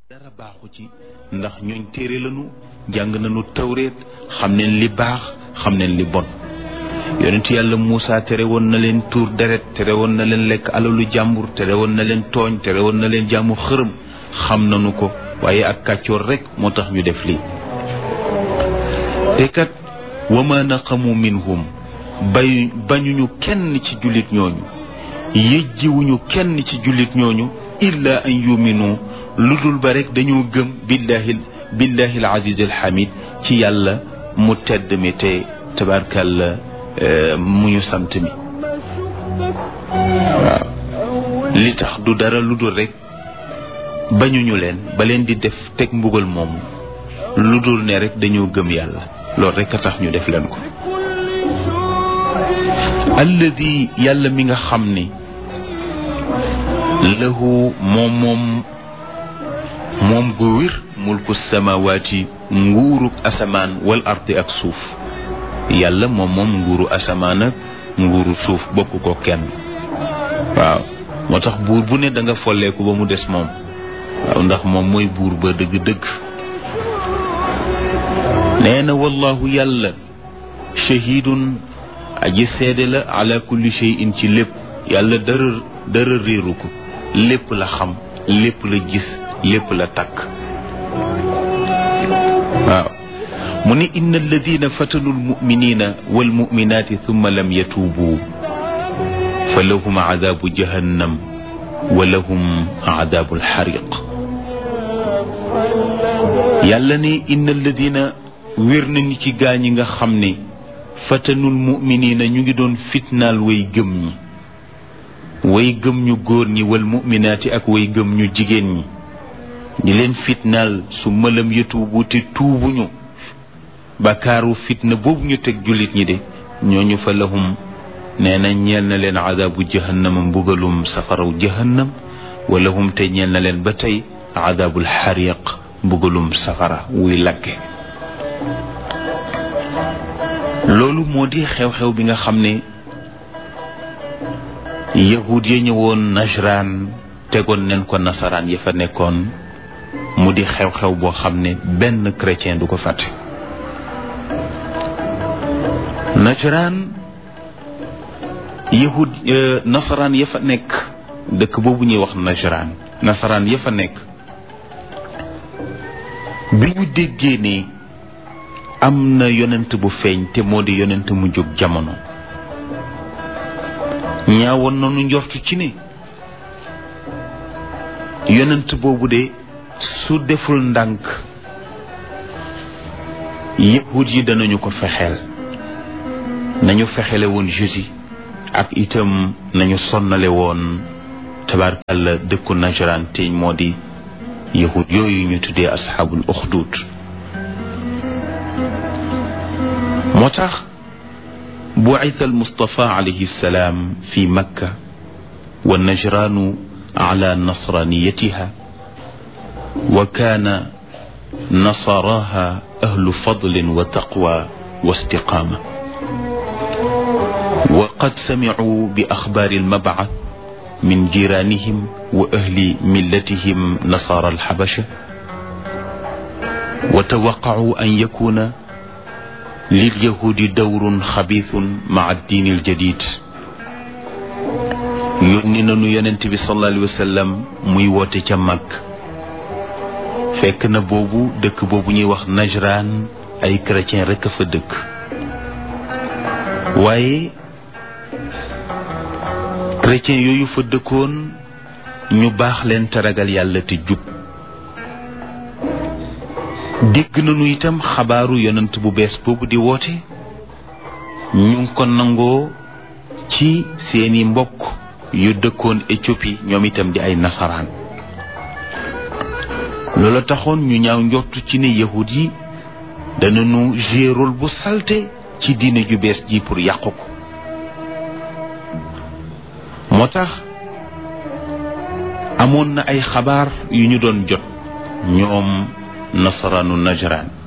dara baaxu ci ndax ñooñ téere lañu jàng nañu tawreet xam neen li baax xam neen li bon yonent yàlla Muusa tere woon na leen tuur deret tere woon na leen lekk alalu jàmbur tere woon na leen tooñ tere woon na leen jaamu xërëm xam nañu ko waaye ak kàccoor rekk moo tax ñu def lii te kat wa ma naqamu minhum bañuñu kenn ci jullit ñooñu yëjjiwuñu kenn ci jullit ñooñu illa an yuminu lu dul ba rek dañoo gëm billahi al aziz al hamid ci yàlla mu tedd mi te tabarkalla mu ñu sant mi waaw li tax du dara lu dul rek bañuñu leen ba leen di def teg mbugal moomu lu dul ne rek dañoo gëm yàlla loolu rek a tax ñu def leen ko alladi yàlla mi nga xam ni lahu moom gu wér mulku samawaati nguuruk asamaan wal ardi ak suuf yàlla moom nguuru asamaan ak nguuru suuf bokk ko kenn waaw moo tax buur bu ne da nga folleeku ba mu des moom waaw ndax moom mooy buur ba dëgg-dëgg nee na wallahu yàlla shahidun aji seede la ala kulli shay'in ci lépp yàlla dara réeru ko lépp la xam lépp la gis lépp la takk waaw mu ne inna alladina fatanu almuminina walmuminaati thumma lam yatuubu fa lahum adabu jahannam wa lahum adabu alxariq yàlla ne inna alladina wér na ni ci gaa ñi nga xam ne fatanul muminina ñu ngi doon fitnaal way gëm ñi way gëm ñu góor ñi wal muminaati ak way gëm ñu jigéen ñi ñi leen fitnaal su malam yatuubu te tuubuñu bakaaru fitna boobu ñu teg jullit ñi de ñooñu fa lahum nee na ñeel na leen adabu jahannama mbugalum safaraw jahannam wa lahum te ñeel na leen ba tey adabul xariq mbugalum safara wuy lakke loolu moo di xew-xew bi nga xam ne yahud ya ñëwoon Najraan tegoon nen ko nasaraan ya fa nekkoon mu di xew-xew boo xam ne benn chrétien du ko fàtte Najraan yahud nasaraan ya fa nekk dëkk boobu ñuy wax Najraan nasaraan ya fa nekk bi ñu déggee ne am na yonent bu feeñ te moo di yonent mu jóg jamono ñaawoon nañu njortu ci ne yonent boobu de su deful ndànk yahud yi danañu ko fexeel nañu fexele woon Jésus ak itam nañu sonnale woon tabarkalla dëkku Najraan te moo di yahud yooyu ñu tuddee asxaabul uxdud moo tax bu'itha al-Mustafa alayhi salaam fi Makka wa Najraanu ala nasraniyatiha wa kaana nasaraha ahlu fadlin wa taqwa wa istiqaama wa qad samicuu bi axbaari al-mab'ath min jiiraanihim wa ahli millatihim nasaara al-xabasha wa tawaqqacuu an yakuuna lilyahudi dawrun xabiithun ma'a diini al-jadiid yónni nañu yonent bi sallallahu alayhi wa sallam muy woote ca mag fekk na boobu dëkk boobu ñuy wax Najraan ay chrétien rekk a fa dëkk waaye chrétien yooyu fa dëkkoon ñu baax leen te ragal yàlla te jub dégg nañu itam xabaaru yonent bu bees boobu di woote ñu ngi ko nangoo ci seeni mbokk yu dëkkoon Éthiopie ñoom itam di ay nasaraan loola taxoon ñu ñaaw njortu ci ne yahud yi danañu jouer rôle bu salte ci diine ju bees ji pour yàqu ko moo tax amoon na ay xabaar yu ñu doon jot ñoom nasaraanu Najraan